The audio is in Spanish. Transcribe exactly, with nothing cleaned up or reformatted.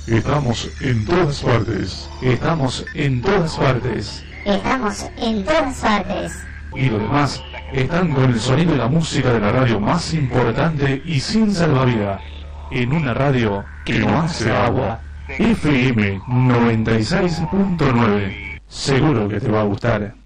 Estamos en todas partes. Estamos en todas partes. Estamos en todas partes. Y los demás están con el sonido y la música de la radio más importante y sin salvavidas. En una radio que no hace agua. F M noventa y seis punto nueve. Seguro que te va a gustar.